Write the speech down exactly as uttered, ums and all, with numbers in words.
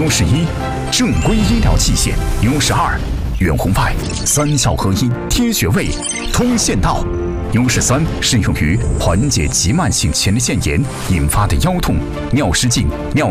优势一，正规医疗器械；优势二，远红外三效合一贴穴位通线道；优势三，适用于缓解急慢性前列腺炎引发的腰痛、尿失禁、尿